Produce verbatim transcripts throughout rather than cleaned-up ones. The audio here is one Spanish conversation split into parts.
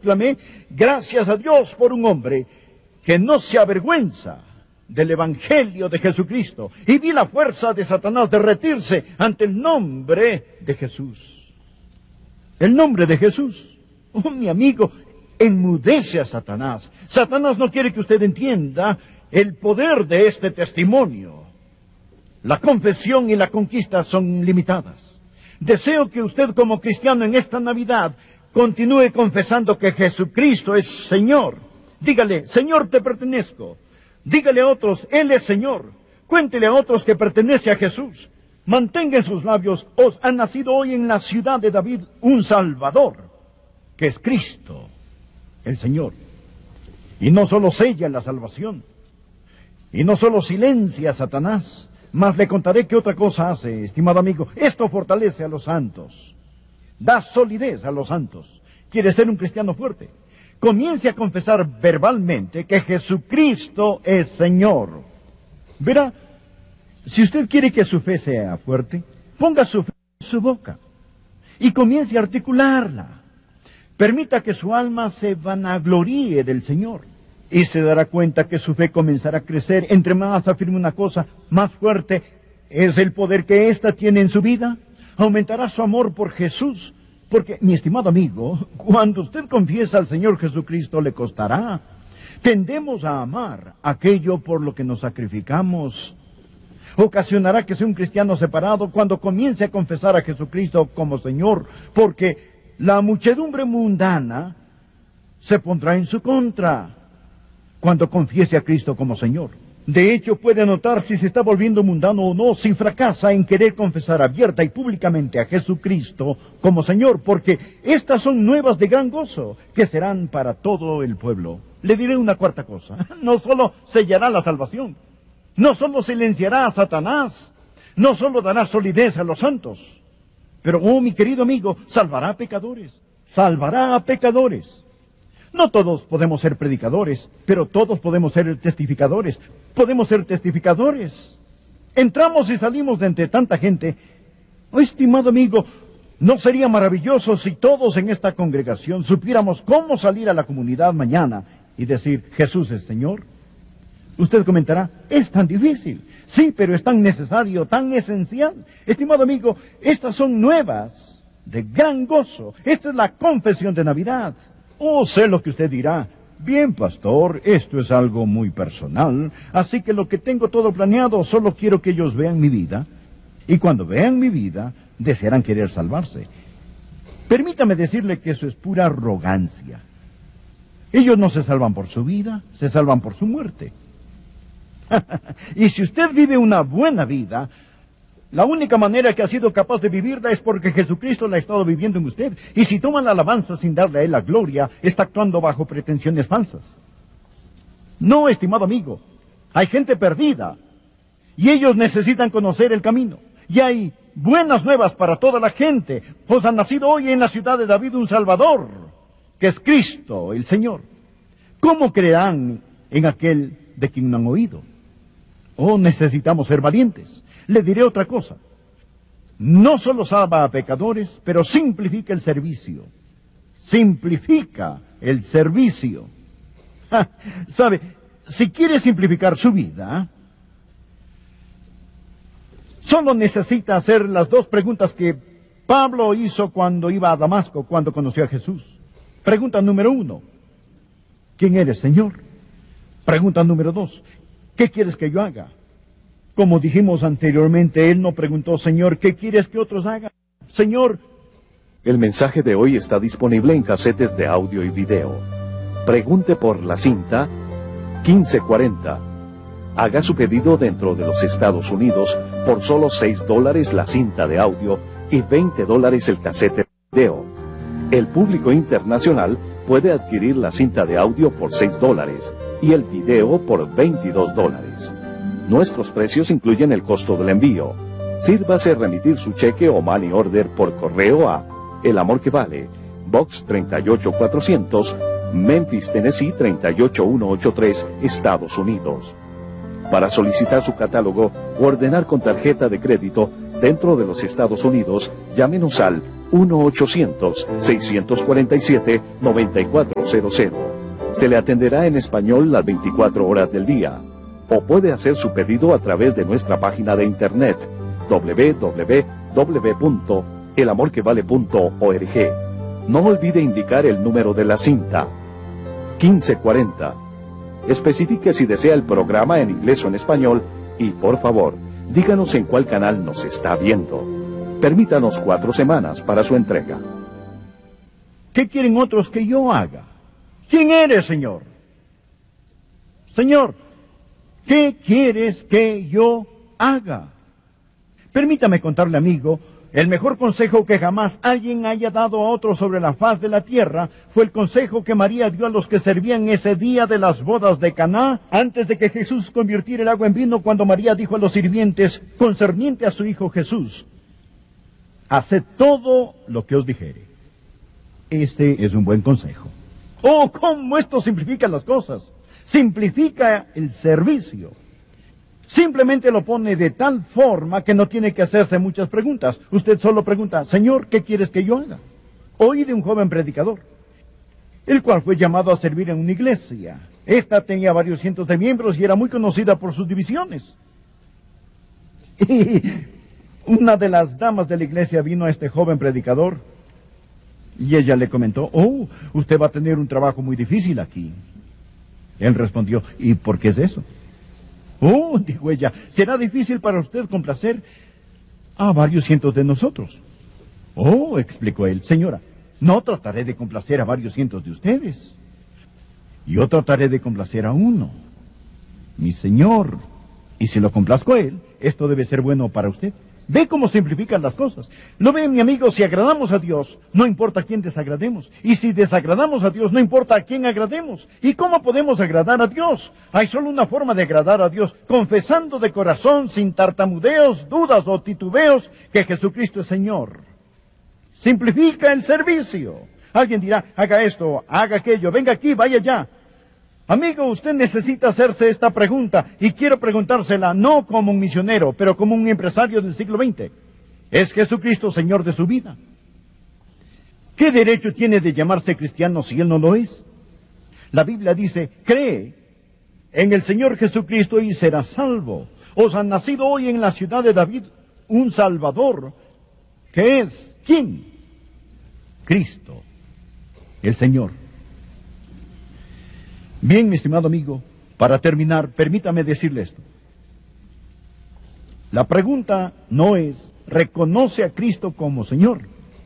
exclamé, gracias a Dios por un hombre que no se avergüenza del Evangelio de Jesucristo. Y vi la fuerza de Satanás derretirse ante el nombre de Jesús. El nombre de Jesús. Oh, mi amigo, enmudece a Satanás. Satanás no quiere que usted entienda el poder de este testimonio. La confesión y la conquista son limitadas. Deseo que usted como cristiano en esta Navidad continúe confesando que Jesucristo es Señor. Dígale, Señor, te pertenezco. Dígale a otros, Él es Señor. Cuéntele a otros que pertenece a Jesús. Mantenga en sus labios, os ha nacido hoy en la ciudad de David un Salvador, que es Cristo, el Señor. Y no solo sella la salvación, y no solo silencia a Satanás, mas le contaré qué otra cosa hace, estimado amigo. Esto fortalece a los santos, da solidez a los santos. ¿Quiere ser un cristiano fuerte? Comience a confesar verbalmente que Jesucristo es Señor. Verá, si usted quiere que su fe sea fuerte, ponga su fe en su boca y comience a articularla. Permita que su alma se vanagloríe del Señor y se dará cuenta que su fe comenzará a crecer. Entre más afirme una cosa, más fuerte es el poder que ésta tiene en su vida. Aumentará su amor por Jesús. Porque, mi estimado amigo, cuando usted confiesa al Señor Jesucristo, le costará. Tendemos a amar aquello por lo que nos sacrificamos. Ocasionará que sea un cristiano separado cuando comience a confesar a Jesucristo como Señor, porque la muchedumbre mundana se pondrá en su contra cuando confiese a Cristo como Señor. De hecho, puede notar si se está volviendo mundano o no, si fracasa en querer confesar abierta y públicamente a Jesucristo como Señor, porque estas son nuevas de gran gozo, que serán para todo el pueblo. Le diré una cuarta cosa. No solo sellará la salvación, no solo silenciará a Satanás, no solo dará solidez a los santos, pero, oh, mi querido amigo, salvará a pecadores, salvará a pecadores. No todos podemos ser predicadores, pero todos podemos ser testificadores. Podemos ser testificadores. Entramos y salimos de entre tanta gente. Oh, estimado amigo, ¿no sería maravilloso si todos en esta congregación supiéramos cómo salir a la comunidad mañana y decir, Jesús es Señor? Usted comentará, es tan difícil. Sí, pero es tan necesario, tan esencial. Estimado amigo, estas son nuevas, de gran gozo. Esta es la confesión de Navidad. Oh, sé lo que usted dirá. Bien, pastor, esto es algo muy personal, así que lo que tengo todo planeado, solo quiero que ellos vean mi vida, y cuando vean mi vida, desearán querer salvarse. Permítame decirle que eso es pura arrogancia. Ellos no se salvan por su vida, se salvan por su muerte. Y si usted vive una buena vida, la única manera que ha sido capaz de vivirla es porque Jesucristo la ha estado viviendo en usted. Y si toma la alabanza sin darle a Él la gloria, está actuando bajo pretensiones falsas. No, estimado amigo, hay gente perdida y ellos necesitan conocer el camino. Y hay buenas nuevas para toda la gente. Pues ha nacido hoy en la ciudad de David un Salvador, que es Cristo, el Señor. ¿Cómo creerán en aquel de quien no han oído? Oh, necesitamos ser valientes. Le diré otra cosa. No solo salva a pecadores, pero simplifica el servicio. Simplifica el servicio. Ja, ¿sabe? Si quiere simplificar su vida, solo necesita hacer las dos preguntas que Pablo hizo cuando iba a Damasco, cuando conoció a Jesús. Pregunta número uno, ¿quién eres, Señor? Pregunta número dos, ¿qué quieres que yo haga? Como dijimos anteriormente, él no preguntó, Señor, ¿qué quieres que otros hagan? Señor. El mensaje de hoy está disponible en casetes de audio y video. Pregunte por la cinta quince cuarenta. Haga su pedido dentro de los Estados Unidos por solo seis dólares la cinta de audio y veinte dólares el casete de video. El público internacional puede adquirir la cinta de audio por seis dólares y el video por veintidós dólares. Nuestros precios incluyen el costo del envío. Sírvase remitir su cheque o money order por correo a El Amor que Vale, Box treinta y ocho cuatrocientos, Memphis, Tennessee treinta y ocho mil ciento ochenta y tres, Estados Unidos. Para solicitar su catálogo o ordenar con tarjeta de crédito dentro de los Estados Unidos, llámenos al uno ochocientos, seiscientos cuarenta y siete, noventa y cuatro cero cero. Se le atenderá en español las veinticuatro horas del día. O puede hacer su pedido a través de nuestra página de internet doble u doble u doble u punto el amor que vale punto org. No olvide indicar el número de la cinta, quince cuarenta. Especifique si desea el programa en inglés o en español y, por favor, díganos en cuál canal nos está viendo. Permítanos cuatro semanas para su entrega. ¿Qué quieren otros que yo haga? ¿Quién eres, Señor? Señor, ¿qué quieres que yo haga? Permítame contarle, amigo, el mejor consejo que jamás alguien haya dado a otro sobre la faz de la tierra fue el consejo que María dio a los que servían ese día de las bodas de Caná, antes de que Jesús convirtiera el agua en vino, cuando María dijo a los sirvientes, concerniente a su hijo Jesús, haced todo lo que os dijere. Este es un buen consejo. ¡Oh, cómo esto simplifica las cosas! Simplifica el servicio. Simplemente lo pone de tal forma que no tiene que hacerse muchas preguntas. Usted solo pregunta, Señor, ¿qué quieres que yo haga? Oí de un joven predicador, el cual fue llamado a servir en una iglesia. Esta tenía varios cientos de miembros y era muy conocida por sus divisiones. Y una de las damas de la iglesia vino a este joven predicador y ella le comentó, oh, usted va a tener un trabajo muy difícil aquí. Él respondió, ¿y por qué es eso? Oh, dijo ella, será difícil para usted complacer a varios cientos de nosotros. Oh, explicó él, señora, no trataré de complacer a varios cientos de ustedes. Yo trataré de complacer a uno, mi Señor. Y si lo complazco a él, esto debe ser bueno para usted. Ve cómo simplifican las cosas. ¿No ve, mi amigo? Si agradamos a Dios, no importa a quién desagrademos. Y si desagradamos a Dios, no importa a quién agrademos. ¿Y cómo podemos agradar a Dios? Hay solo una forma de agradar a Dios, confesando de corazón, sin tartamudeos, dudas o titubeos, que Jesucristo es Señor. Simplifica el servicio. Alguien dirá, haga esto, haga aquello, venga aquí, vaya allá. Amigo, usted necesita hacerse esta pregunta, y quiero preguntársela no como un misionero, pero como un empresario del siglo veinte. ¿Es Jesucristo Señor de su vida? ¿Qué derecho tiene de llamarse cristiano si Él no lo es? La Biblia dice, cree en el Señor Jesucristo y serás salvo. Os ha nacido hoy en la ciudad de David un Salvador, que es, ¿quién? Cristo, el Señor. Bien, mi estimado amigo, para terminar, permítame decirle esto. La pregunta no es, ¿reconoce a Cristo como Señor?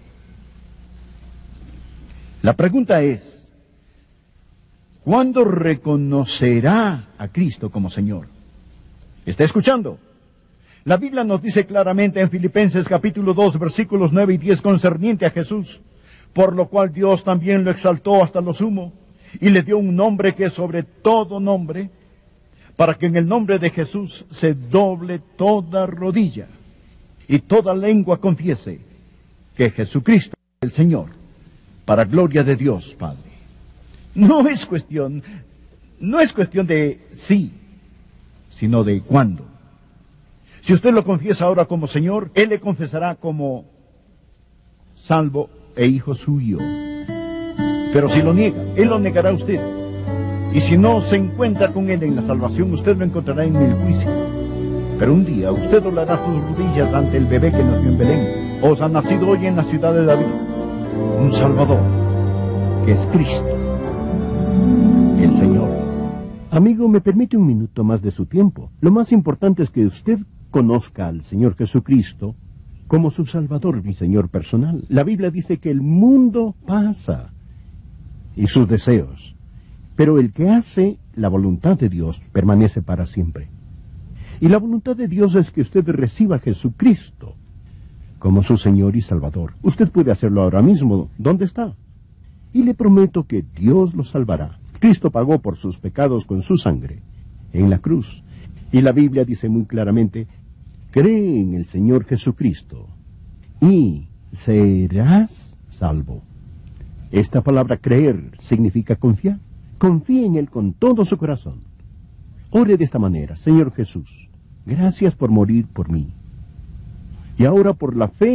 La pregunta es, ¿cuándo reconocerá a Cristo como Señor? ¿Está escuchando? La Biblia nos dice claramente en Filipenses capítulo dos, versículos nueve y diez, concerniente a Jesús, por lo cual Dios también lo exaltó hasta lo sumo, y le dio un nombre que es sobre todo nombre, para que en el nombre de Jesús se doble toda rodilla, y toda lengua confiese que Jesucristo es el Señor, para gloria de Dios Padre. No es cuestión, no es cuestión de sí, sino de cuándo. Si usted lo confiesa ahora como Señor, Él le confesará como salvo e hijo suyo. Pero si lo niega, Él lo negará a usted. Y si no se encuentra con Él en la salvación, usted lo encontrará en el juicio. Pero un día usted doblará sus rodillas ante el bebé que nació en Belén. Os ha nacido hoy en la ciudad de David un Salvador, que es Cristo, el Señor. Amigo, me permite un minuto más de su tiempo. Lo más importante es que usted conozca al Señor Jesucristo como su Salvador, mi Señor personal. La Biblia dice que el mundo pasa y sus deseos, pero el que hace la voluntad de Dios permanece para siempre. Y la voluntad de Dios es que usted reciba a Jesucristo como su Señor y Salvador. Usted puede hacerlo ahora mismo, ¿dónde está? Y le prometo que Dios lo salvará. Cristo pagó por sus pecados con su sangre en la cruz. Y la Biblia dice muy claramente, cree en el Señor Jesucristo y serás salvo. Esta palabra creer significa confiar. Confíe en Él con todo su corazón. Ore de esta manera, Señor Jesús, gracias por morir por mí. Y ahora por la fe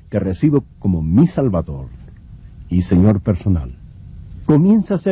te recibo como mi Salvador y Señor personal. Comienza a ser